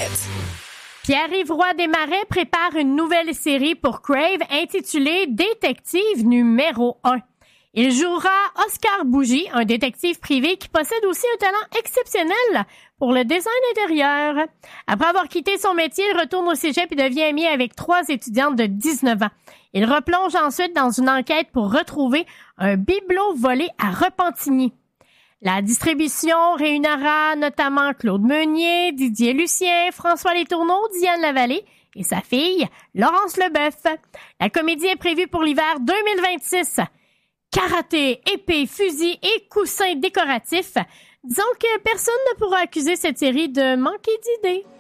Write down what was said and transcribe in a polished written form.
Alouettes. Pierre-Yves Roy Desmarais prépare une nouvelle série pour Crave intitulée Détective numéro 1. Il jouera Oscar Bougie, un détective privé qui possède aussi un talent exceptionnel pour le design intérieur. Après avoir quitté son métier, il retourne au cégep et devient ami avec 3 étudiantes de 19 ans. Il replonge ensuite dans une enquête pour retrouver un bibelot volé à Repentigny. La distribution réunira notamment Claude Meunier, Didier Lucien, François Letourneau, Diane Lavallée et sa fille, Laurence Leboeuf. La comédie est prévue pour l'hiver 2026. Karaté, épée, fusil et coussins décoratifs. Disons que personne ne pourra accuser cette série de manquer d'idées.